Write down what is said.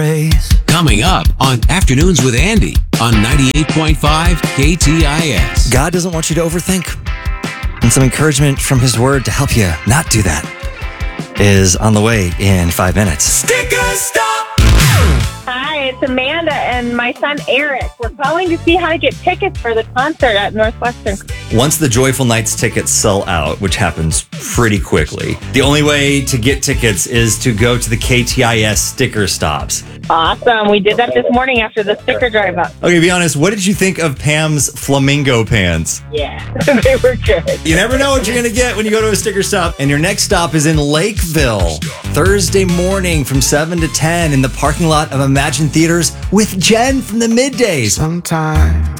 Coming up on Afternoons with Andy on 98.5 KTIS. God doesn't want you to overthink. And some encouragement from His Word to help you not do that is on the way in 5 minutes. Sticker Stop! Hi, it's Amanda and my son Eric. We're calling to see how to get tickets for the concert at Northwestern. Once the Joyful Nights tickets sell out, which happens pretty quickly, the only way to get tickets is to go to the KTIS sticker stops. Awesome. We did that this morning after the sticker drive up. Okay, be honest, what did you think of Pam's flamingo pants? Yeah, they were good. You never know what you're going to get when you go to a sticker stop. And your next stop is in Lakeville, Thursday morning from 7 to 10 in the parking lot of Imagine Theaters with Jen from the Middays. Sometimes